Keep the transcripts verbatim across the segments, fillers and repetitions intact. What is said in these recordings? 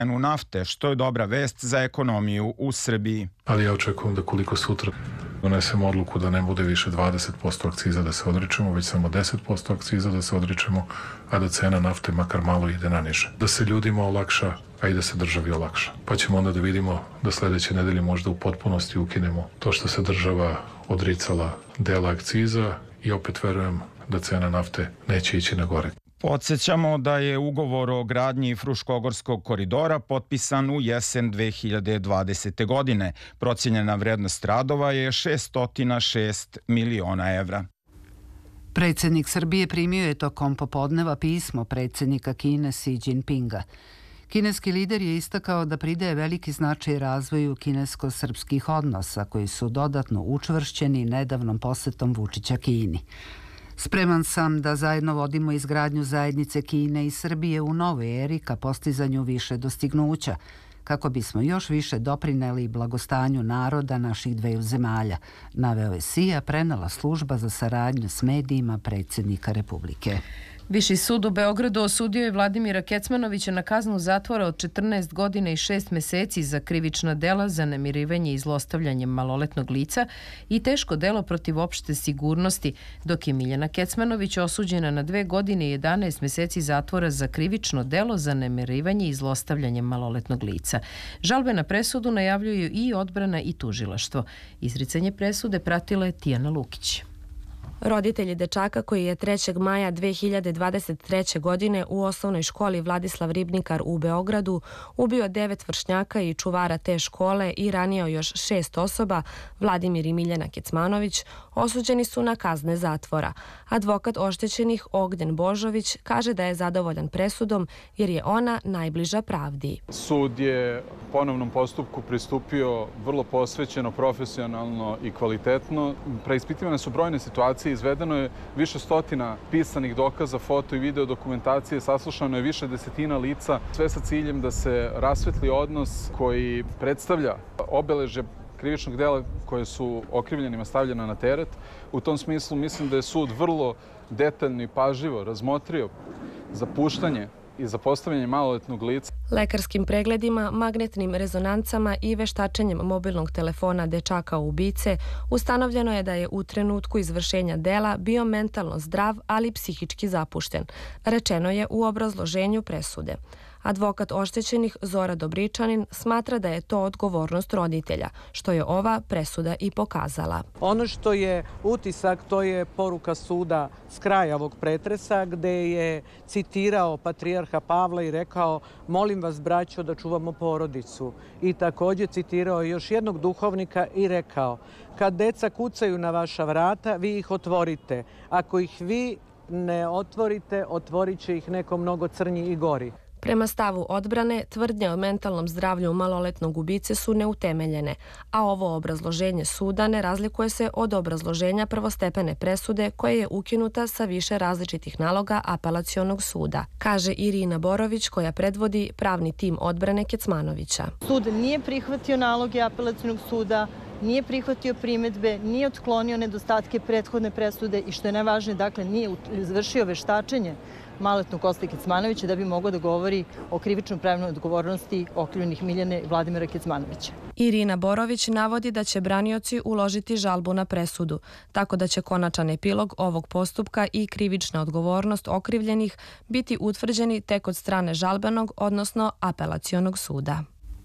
cenu nafte, što je dobra vest za ekonomiju u Srbiji. Ali ja očekujem da koliko sutra donesemo odluku da ne bude više dvadeset posto akciza da se odričemo, već samo deset posto akciza da se odričemo, a da cena nafte makar malo ide na niže. Da se ljudima olakša, a i da se državi olakša. Pa ćemo onda da vidimo da sledeće nedelje možda u potpunosti ukinemo to što se država odricala dela akciza i opet verujem da cena nafte neće ići na gore. Podsjećamo da je ugovor o gradnji Fruškogorskog koridora potpisan u jesen dve hiljade dvadesete. godine. Procijenjena vrednost radova je šessto šest miliona evra. Predsjednik Srbije primio je tokom popodneva pismo predsjednika Kine Xi Jinpinga. Kineski lider je istakao da pridaje veliki značaj razvoju kinesko-srpskih odnosa koji su dodatno učvršćeni nedavnom posetom Vučića Kini. Spreman sam da zajedno vodimo izgradnju zajednice Kine i Srbije u novoj eri ka postizanju više dostignuća, kako bismo još više doprineli blagostanju naroda naših dveju zemalja, naveo je Xi, a prenela služba za saradnju s medijima predsjednika Republike. Viši sud u Beogradu osudio je Vladimira Kecmanovića na kaznu zatvora od četrnaest godina i šest meseci za krivična dela za namirivanje i zlostavljanje maloletnog lica i teško delo protiv opšte sigurnosti, dok je Miljana Kecmanović osuđena na dve godine i jedanaest meseci zatvora za krivično delo za namirivanje i zlostavljanje maloletnog lica. Žalbe na presudu najavljuju i odbrana i tužilaštvo. Izricanje presude pratila je Tijana Lukić. Roditelji dečaka koji je trećeg maja dve hiljade dvadeset treće. godine u osnovnoj školi Vladislav Ribnikar u Beogradu ubio devet vršnjaka i čuvara te škole i ranio još šest osoba, Vladimir i Miljana Kecmanović, osuđeni su na kazne zatvora. Advokat oštećenih Ognjen Božović kaže da je zadovoljan presudom jer je ona najbliža pravdi. Sud je ponovnom postupku pristupio vrlo posvećeno, profesionalno i kvalitetno. Preispitivane su brojne situacije. Izvedeno je više stotina pisanih dokaza, foto i video dokumentacije, saslušano je više desetina lica, sve sa ciljem da se rasvetli odnos koji predstavlja obeležje krivičnog dela koje su okrivljenima stavljena na teret. U tom smislu mislim da je sud vrlo detaljno i pažljivo razmotrio zapuštanje i za postavljanje maloletnog lica. Lekarskim pregledima, magnetnim rezonancama i veštačenjem mobilnog telefona dečaka ubice ustanovljeno je da je u trenutku izvršenja dela bio mentalno zdrav, ali psihički zapušten, rečeno je u obrazloženju presude. Advokat oštećenih Zora Dobričanin smatra da je to odgovornost roditelja, što je ova presuda i pokazala. Ono što je utisak, to je poruka suda s kraja ovog pretresa, gde je citirao patrijarha Pavla i rekao: molim vas, braćo, da čuvamo porodicu. I također citirao još jednog duhovnika i rekao: kad deca kucaju na vaša vrata, vi ih otvorite. Ako ih vi ne otvorite, otvorit će ih neko mnogo crnji i gori. Prema stavu odbrane, tvrdnje o mentalnom zdravlju maloletnog ubice su neutemeljene, a ovo obrazloženje suda ne razlikuje se od obrazloženja prvostepene presude koja je ukinuta sa više različitih naloga apelacionog suda, kaže Irina Borović koja predvodi pravni tim odbrane Kecmanovića. Sud nije prihvatio naloge apelacionog suda, nije prihvatio primedbe, nije otklonio nedostatke prethodne presude i što je najvažnije, dakle, nije izvršio veštačenje maloletnog Koste Kecmanovića da bi mogao da govori o krivičnom pravnoj odgovornosti okrivljenih Miljane i Vladimira Kecmanovića. Irina Borović navodi da će branioci uložiti žalbu na presudu, tako da će konačan epilog ovog postupka i krivična odgovornost okrivljenih biti utvrđeni tek od strane žalbenog, odnosno apelacionog suda.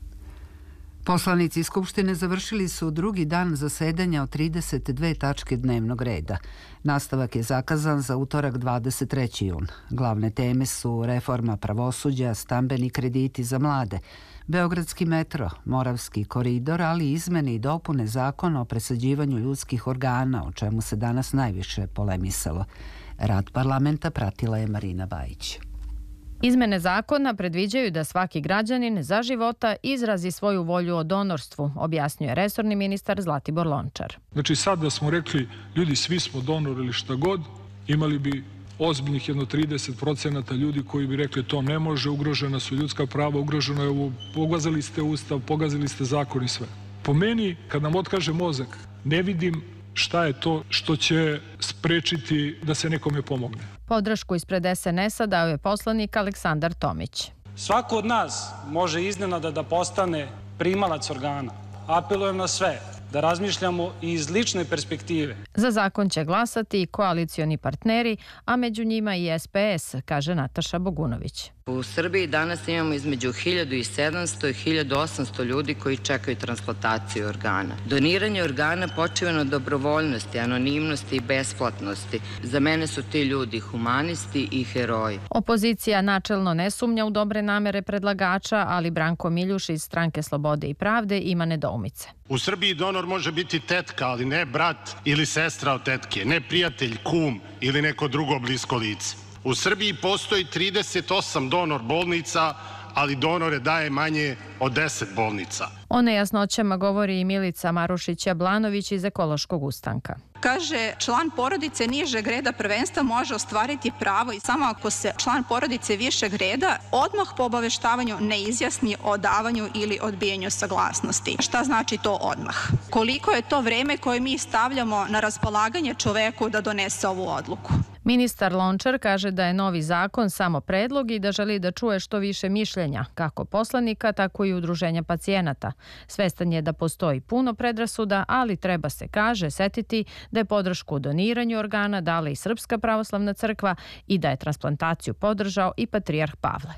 Poslanici Skupštine završili su drugi dan zasedanja od trideset dve tačke dnevnog reda. Nastavak je zakazan za utorak dvadeset treći jun. Glavne teme su reforma pravosuđa, stambeni krediti za mlade, Beogradski metro, Moravski koridor, ali i izmene i dopune zakona o presađivanju ljudskih organa, o čemu se danas najviše polemisalo. Rad parlamenta pratila je Marina Bajić. Izmene zakona predviđaju da svaki građanin za života izrazi svoju volju o donorstvu, objasnjuje resorni ministar Zlatibor Lončar. Znači sad da smo rekli ljudi svi smo donor ili šta god, imali bi ozbiljnih jedno trideset procenata ljudi koji bi rekli to ne može, ugrožena su ljudska prava, ugroženo je ovo, pogazili ste ustav, pogazili ste zakon i sve. Po meni, kad nam otkaže mozak, ne vidim šta je to što će sprečiti da se nekome pomogne. Podršku ispred es en es a dao je poslanik Aleksandar Tomić. Svako od nas može iznenada da postane primalac organa. Apelujem na sve da razmišljamo i iz lične perspektive. Za zakon će glasati i koalicioni partneri, a među njima i S P S, kaže Nataša Bogunović. U Srbiji danas imamo između hiljadu sedamsto i hiljadu osamsto ljudi koji čekaju transplantaciju organa. Doniranje organa počiva na dobrovoljnosti, anonimnosti i besplatnosti. Za mene su ti ljudi humanisti i heroji. Opozicija načelno ne sumnja u dobre namere predlagača, ali Branko Miljuš iz Stranke Slobode i pravde ima nedoumice. U Srbiji donor može biti tetka, ali ne brat ili sestra od tetke, ne prijatelj, kum ili neko drugo blisko lice. U Srbiji postoji trideset osam donor bolnica, ali donore daje manje od deset bolnica. O nejasnoćama govori i Milica Marušić-Jablanović iz Ekološkog ustanka. Kaže, član porodice nižeg reda prvenstva može ostvariti pravo i samo ako se član porodice višeg reda odmah po obaveštavanju ne izjasni o davanju ili odbijanju saglasnosti. Šta znači to odmah? Koliko je to vreme koje mi stavljamo na raspolaganje čoveku da donese ovu odluku? Ministar Lončar kaže da je novi zakon samo predlog i da želi da čuje što više mišljenja, kako poslanika, tako i udruženja pacijenata. Svestan je da postoji puno predrasuda, ali treba se, kaže, setiti da je podršku u doniranju organa dala i Srpska pravoslavna crkva i da je transplantaciju podržao i patrijarh Pavle.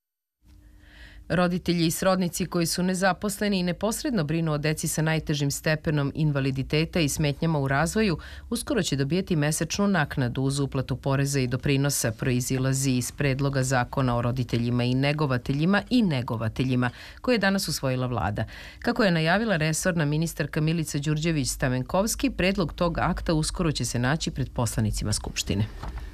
Roditelji i srodnici koji su nezaposleni i neposredno brinu o deci sa najtežim stepenom invaliditeta i smetnjama u razvoju uskoro će dobijeti mesečnu naknadu uz uplatu poreza i doprinosa, proizilazi iz predloga zakona o roditeljima i negovateljima i negovateljima koje je danas usvojila vlada. Kako je najavila resorna ministarka Milica Đurđević-Stamenkovski, predlog tog akta uskoro će se naći pred poslanicima Skupštine.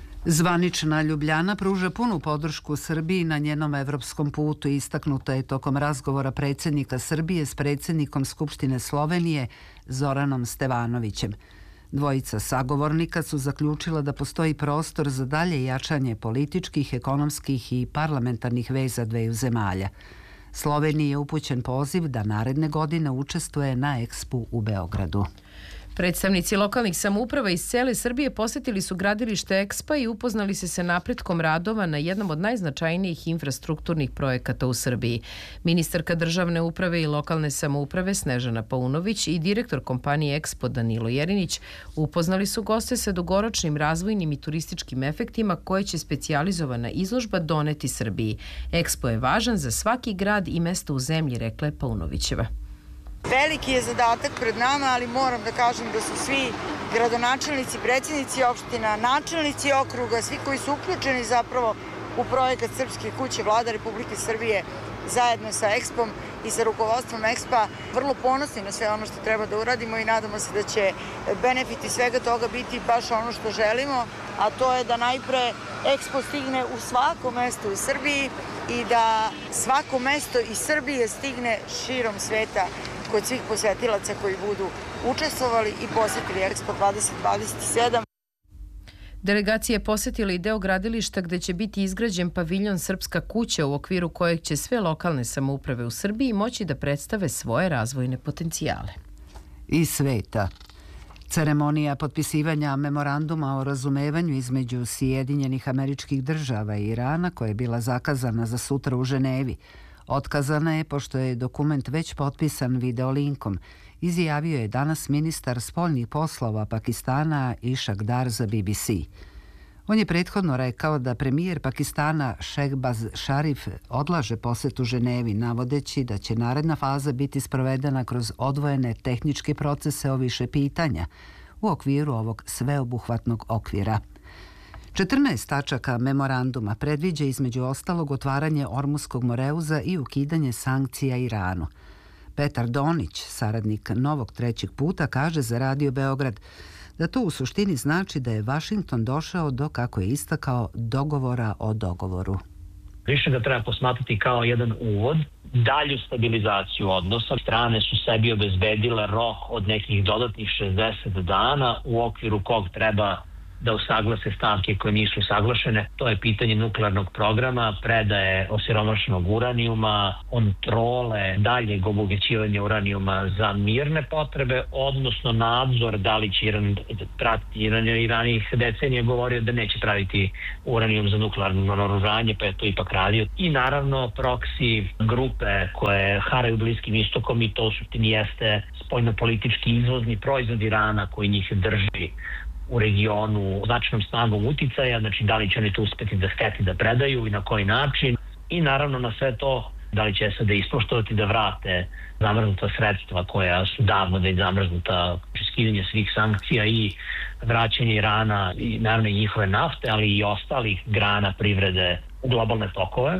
Zvanična Ljubljana pruža punu podršku Srbiji na njenom evropskom putu. Istaknuto je tokom razgovora predsjednika Srbije s predsjednikom Skupštine Slovenije Zoranom Stevanovićem. Dvojica sagovornika su zaključila da postoji prostor za dalje jačanje političkih, ekonomskih i parlamentarnih veza dveju zemalja. Sloveniji je upućen poziv da naredne godine učestvuje na Ekspu u Beogradu. Predstavnici lokalnih samouprava iz cele Srbije posjetili su gradilište Ekspa i upoznali se sa napretkom radova na jednom od najznačajnijih infrastrukturnih projekata u Srbiji. Ministarka državne uprave i lokalne samouprave Snežana Paunović i direktor kompanije Ekspo Danilo Jerinić upoznali su goste sa dugoročnim razvojnim i turističkim efektima koje će specijalizovana izložba doneti Srbiji. Ekspo je važan za svaki grad i mesto u zemlji, rekla je Paunovićeva. Veliki je zadatak pred nama, ali moram da kažem da su svi gradonačelnici, predsjednici opština, načelnici okruga, svi koji su uključeni zapravo u projekat Srpske kuće, Vlada Republike Srbije zajedno sa Ekspom i sa rukovodstvom Ekspa vrlo ponosni na sve ono što treba da uradimo i nadamo se da će benefiti svega toga biti baš ono što želimo, a to je da najpre Ekspo stigne u svako mesto u Srbiji i da svako mesto iz Srbije stigne širom sveta kod svih posjetilaca koji budu učestvovali i posjetili Ekspo dvadeset dvadeset sedam. Delegacija je posjetila i deo gradilišta gde će biti izgrađen paviljon Srpska kuća u okviru kojeg će sve lokalne samouprave u Srbiji moći da predstave svoje razvojne potencijale. Iz sveta. Ceremonija potpisivanja memoranduma o razumevanju između Sjedinjenih Američkih Država i Irana, koja je bila zakazana za sutra u Ženevi, otkazana je pošto je dokument već potpisan videolinkom, izjavio je danas ministar spoljnih poslova Pakistana Ishaq Dar za B B C. On je prethodno rekao da premijer Pakistana Shehbaz Sharif odlaže posetu Ženevi, navodeći da će naredna faza biti sprovedena kroz odvojene tehničke procese o više pitanja u okviru ovog sveobuhvatnog okvira. četrnaest tačaka memoranduma predviđa između ostalog otvaranje Ormuskog moreuza i ukidanje sankcija Iranu. Petar Donić, saradnik novog trećeg puta, kaže za Radio Beograd da to u suštini znači da je Vašington došao do, kako je istakao, dogovora o dogovoru. Više ga treba posmatrati kao jedan uvod, dalju stabilizaciju odnosa. Strane su sebi obezbedile rok od nekih dodatnih šezdeset dana u okviru kog treba da usaglase stavke koje nisu usaglašene. To je pitanje nuklearnog programa, predaje osiromašenog uranijuma, kontrole daljeg obogaćivanja uranijuma za mirne potrebe, odnosno nadzor da li će Iran pratiti. Iran je i ranijih decenija govorio da neće praviti uranijum za nuklearno naoružanje, pa je to ipak radio. I naravno proksi grupe koje haraju Bliskim istokom, i to u suštini jeste spoljnopolitički izvozni proizvod Irana koji njih drži u regionu značajnom snagom uticaja, znači da li će oni to uspeti da hteti da predaju i na koji način. I naravno na sve to da li će se da ispoštovati da vrate zamrznuta sredstva koja su davno već zamrznuta, skidanje svih sankcija i vraćanje Irana i naravno i njihove nafte, ali i ostalih grana privrede u globalne tokove.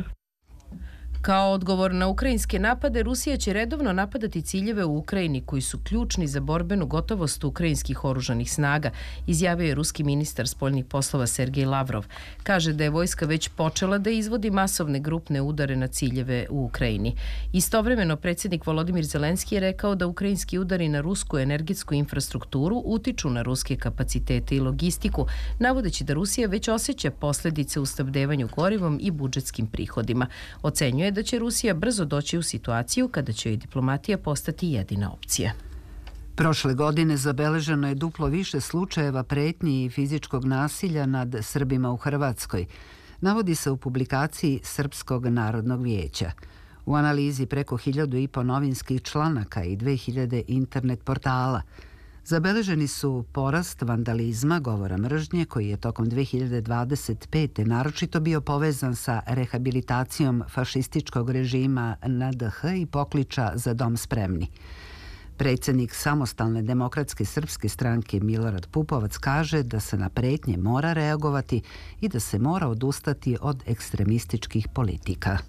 Kao odgovor na ukrajinske napade, Rusija će redovno napadati ciljeve u Ukrajini koji su ključni za borbenu gotovost ukrajinskih oružanih snaga, izjavio je ruski ministar spoljnih poslova Sergej Lavrov. Kaže da je vojska već počela da izvodi masovne grupne udare na ciljeve u Ukrajini. Istovremeno, predsjednik Volodimir Zelenski je rekao da ukrajinski udari na rusku energetsku infrastrukturu utiču na ruske kapacitete i logistiku, navodeći da Rusija već osjeća posljedice u snabdevanju gorivom i budžetskim prihodima. Ocenjuje da će Rusija brzo doći u situaciju kada će joj diplomatija postati jedina opcija. Prošle godine zabeleženo je duplo više slučajeva pretnji i fizičkog nasilja nad Srbima u Hrvatskoj, navodi se u publikaciji Srpskog narodnog vijeća. U analizi preko hiljadu i po novinskih članaka i dve hiljade internet portala zabeleženi su porast vandalizma, govora mržnje, koji je tokom dve hiljade dvadeset pete. naročito bio povezan sa rehabilitacijom fašističkog režima N D H i pokliča Za dom spremni. Predsjednik Samostalne demokratske srpske stranke Milorad Pupovac kaže da se na pretnje mora reagovati i da se mora odustati od ekstremističkih politika.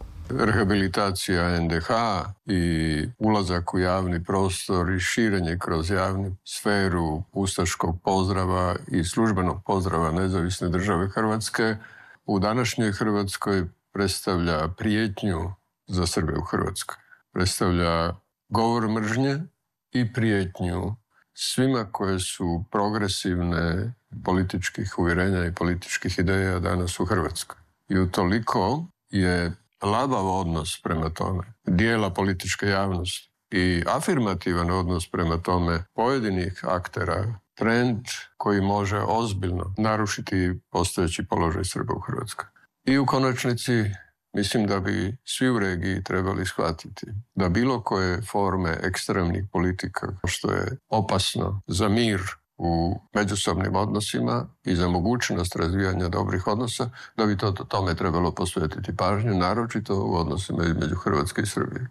Rehabilitacija N D H i ulazak u javni prostor i širenje kroz javnu sferu ustaškog pozdrava i službenog pozdrava Nezavisne države Hrvatske u današnjoj Hrvatskoj predstavlja prijetnju za Srbe u Hrvatskoj. Predstavlja govor mržnje i prijetnju svima koje su progresivne političkih uvjerenja i političkih ideja danas u Hrvatskoj. I utoliko je labav odnos prema tome dijela političke javnosti i afirmativan odnos prema tome pojedinih aktera trend koji može ozbiljno narušiti postojeći položaj Srba u Hrvatskoj. I u konačnici mislim da bi svi u regiji trebali shvatiti da bilo koje forme ekstremnih politika, što je opasno za mir u međusobnim odnosima i za mogućnost razvijanja dobrih odnosa, da bi to tome trebalo posvetiti pažnju, naročito u odnosima između Hrvatske i Srbije.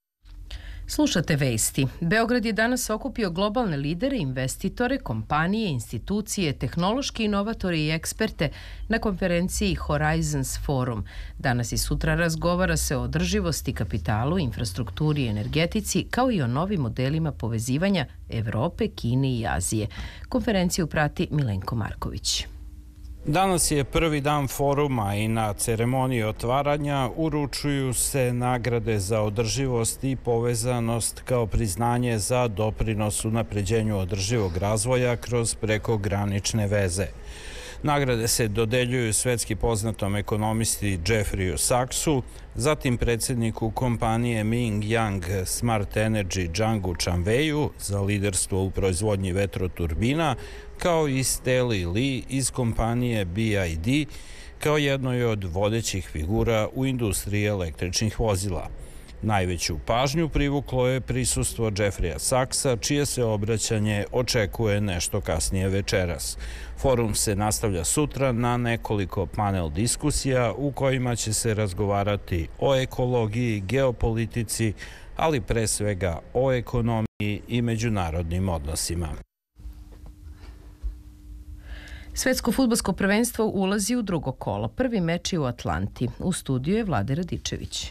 Slušate vesti. Beograd je danas okupio globalne lidere, investitore, kompanije, institucije, tehnološki inovatori i eksperte na konferenciji Horizons Forum. Danas i sutra razgovara se o održivosti, kapitalu, infrastrukturi i energetici, kao i o novim modelima povezivanja Evrope, Kine i Azije. Konferenciju prati Milenko Marković. Danas je prvi dan foruma i na ceremoniji otvaranja uručuju se nagrade za održivost i povezanost kao priznanje za doprinos unapređenju održivog razvoja kroz prekogranične veze. Nagrade se dodeljuju svetski poznatom ekonomisti Jeffreyu Sachsu, zatim predsjedniku kompanije Ming Yang Smart Energy Zhangu Chanweyu za liderstvo u proizvodnji vetroturbina, kao i Steli Li iz kompanije B I D, kao jednoj od vodećih figura u industriji električnih vozila. Najveću pažnju privuklo je prisustvo Jeffreya Sachsa, čije se obraćanje očekuje nešto kasnije večeras. Forum se nastavlja sutra na nekoliko panel diskusija u kojima će se razgovarati o ekologiji, geopolitici, ali pre svega o ekonomiji i međunarodnim odnosima. Svetsko fudbalsko prvenstvo ulazi u drugo kolo. Prvi meč je u Atlanti. U studiju je Vlade Radičević.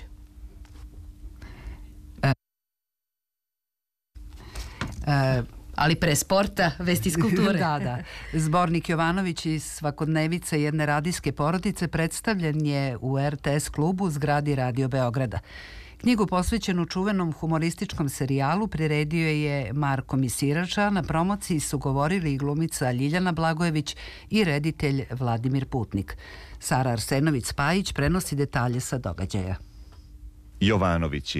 E, Ali pre sporta, vesti iz kulture. Da, da. Zbornik Jovanović iz svakodnevice jedne radijske porodice predstavljen je u R T S klubu zgradi Radio Beograda. Knjigu posvećenu čuvenom humorističkom serijalu priredio je Marko Misirača, na promociji su govorili i glumica Ljiljana Blagojević i reditelj Vladimir Putnik. Sara Arsenović-Spajić prenosi detalje sa događaja. Jovanovići.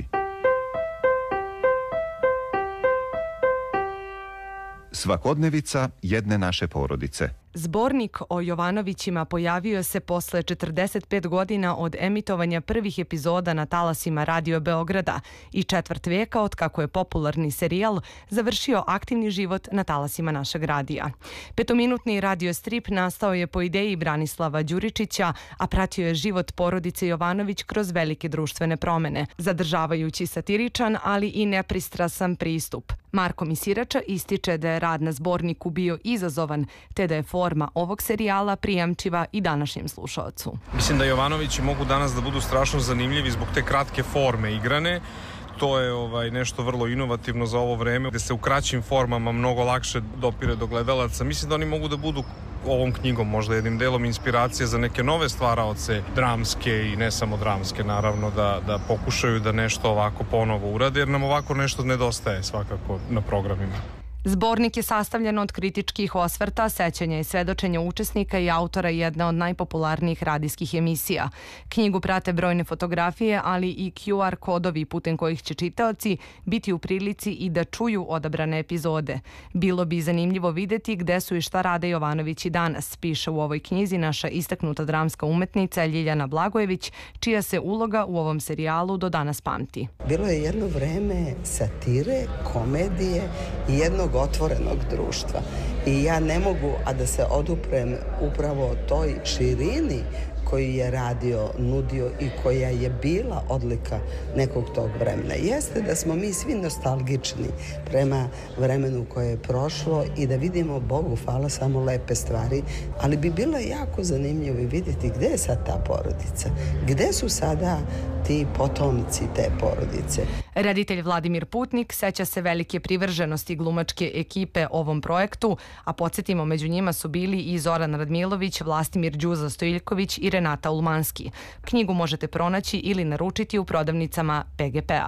Svakodnevica jedne naše porodice. Zbornik o Jovanovićima pojavio se posle četrdeset pet godina od emitovanja prvih epizoda na talasima Radio Beograda i četvrt veka od kako je popularni serijal završio aktivni život na talasima našeg radija. Petominutni radio strip nastao je po ideji Branislava Đuričića, a pratio je život porodice Jovanović kroz velike društvene promene, zadržavajući satiričan, ali i nepristrasan pristup. Marko Misirača ističe da je rad na zborniku bio izazovan, te da je forma ovog serijala prijamčiva i današnjem slušaocu. Mislim da Jovanovići mogu danas da budu strašno zanimljivi zbog te kratke forme igrane. To je ovaj, nešto vrlo inovativno za ovo vreme, gde se u kraćim formama mnogo lakše dopire do gledalaca. Mislim da oni mogu da budu ovom knjigom možda jednim delom inspiracije za neke nove stvaraoce, dramske i ne samo dramske, naravno, da, da pokušaju da nešto ovako ponovo urade, jer nam ovako nešto nedostaje svakako na programima. Zbornik je sastavljen od kritičkih osvrta, sećanja i svedočenja učesnika i autora jedne od najpopularnijih radijskih emisija. Knjigu prate brojne fotografije, ali i Q R kodovi putem kojih će čitaoci biti u prilici i da čuju odabrane epizode. Bilo bi zanimljivo videti gde su i šta rade Jovanovići danas, piše u ovoj knjizi naša istaknuta dramska umetnica Ljiljana Blagojević, čija se uloga u ovom serijalu do danas pamti. Bilo je jedno vreme satire, komedije i jednog otvorenog društva. I ja ne mogu, a da se oduprem upravo toj širini koju je radio, nudio i koja je bila odlika nekog tog vremena. Jeste da smo mi svi nostalgični prema vremenu koje je prošlo i da vidimo, Bogu hvala, samo lepe stvari, ali bi bilo jako zanimljivo vidjeti gde je sad ta porodica, gde su sada ti potomci te porodice. Reditelj Vladimir Putnik seća se velike privrženosti glumačke ekipe ovom projektu, a podsjetimo, među njima su bili i Zoran Radmilović, Vlastimir Đuza Stojiljković i Renata Ulmanski. Knjigu možete pronaći ili naručiti u prodavnicama P G P-a.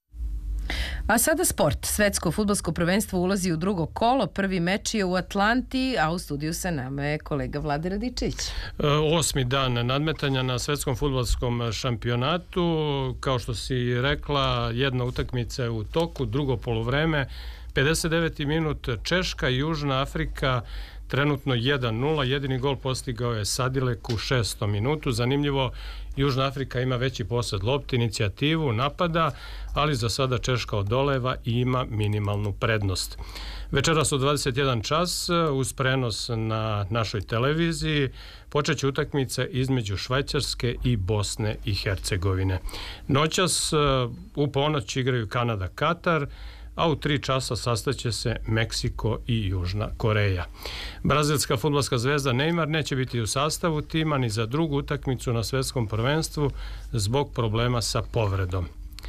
A sada sport. Svetsko fudbalsko prvenstvo ulazi u drugo kolo. Prvi meč je u Atlanti, a u studiju sa nama je kolega Vlade Radičević. Osmi dan nadmetanja na svetskom fudbalskom šampionatu. Kao što si rekla, jedna utakmica je u toku, drugo poluvreme. pedeset deveti minut Češka i Južna Afrika, trenutno jedan nula, jedini gol postigao je Sadilek u šestom minutu. Zanimljivo, Južna Afrika ima veći posed lopti, inicijativu, napada, ali za sada Češka odoleva i ima minimalnu prednost. Večeras u dvadeset jedan čas, uz prenos na našoj televiziji, počeće utakmica između Švajcarske i Bosne i Hercegovine. Noćas u ponoć igraju Kanada, Katar, a u tri časa sastaće se Meksiko i Južna Koreja. Brazilska fudbalska zvezda Neymar neće biti u sastavu tima ni za drugu utakmicu na svetskom prvenstvu zbog problema sa povredom.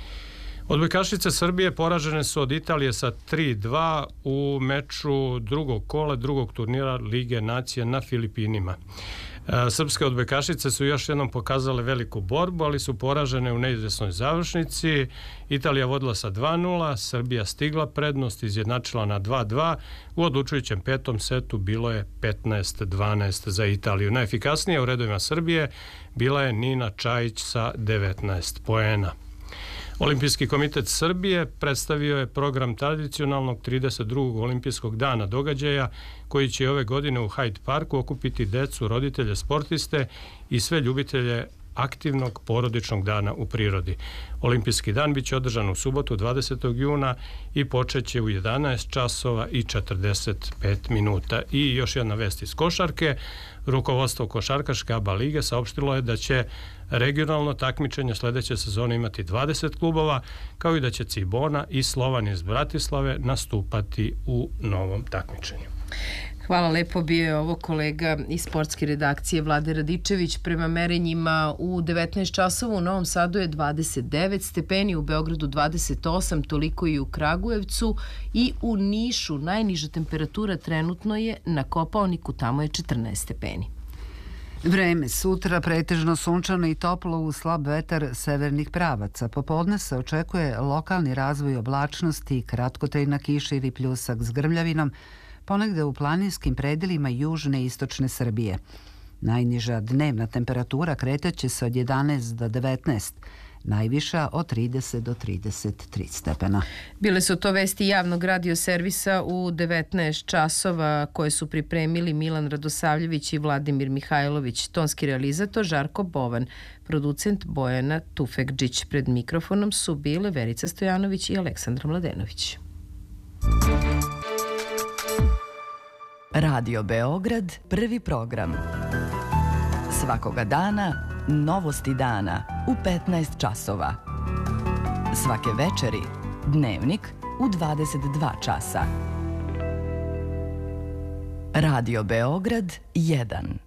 Odbojkašice Srbije poražene su od Italije sa tri dva u meču drugog kola drugog turnira Lige nacija na Filipinima. Srpske odbojkašice su još jednom pokazale veliku borbu, ali su poražene u neizvesnoj završnici. Italija vodila sa dva nula, Srbija stigla prednost, izjednačila na dva dva. U odlučujućem petom setu bilo je petnaest dvanaest za Italiju. Najefikasnija u redovima Srbije bila je Nina Čajić sa devetnaest poena. Olimpijski komitet Srbije predstavio je program tradicionalnog trideset drugog olimpijskog dana događaja koji će ove godine u Hyde Parku okupiti decu, roditelje, sportiste i sve ljubitelje aktivnog porodičnog dana u prirodi. Olimpijski dan biće održan u subotu dvadesetog juna i počeće u jedanaest časova i četrdeset pet minuta. I još jedna vest iz košarke. Rukovodstvo košarkaške A B A lige saopštilo je da će regionalno takmičenje sledeće sezone imati dvadeset klubova, kao i da će Cibona i Slovan iz Bratislave nastupati u novom takmičenju. Hvala lepo, bio je ovo kolega iz sportske redakcije Vlade Radičević. Prema merenjima u devetnaest časova u Novom Sadu je dvadeset devet stepeni, u Beogradu dvadeset osam, toliko i u Kragujevcu, i u Nišu najniža temperatura trenutno je na Kopaoniku, tamo je četrnaest stepeni. Vreme sutra pretežno sunčano i toplo uz slab vetar severnih pravaca. Popodne se očekuje lokalni razvoj oblačnosti, kratkotrajna kiša ili pljusak s grmljavinom, ponegde u planinskim predelima južne i istočne Srbije. Najniža dnevna temperatura kretaće se od jedanaest do devetnaest, najviša od trideset do trideset tri stepena. Bile su to vesti javnog radioservisa u devetnaest časova koje su pripremili Milan Radosavljević i Vladimir Mihajlović, tonski realizator Žarko Bovan, producent Bojana Tufekđić. Pred mikrofonom su bile Verica Stojanović i Aleksandra Mladenović. Radio Beograd, prvi program. Svakoga dana novosti dana u petnaest časova. Svake večeri dnevnik u dvadeset dva časa. Radio Beograd jedan.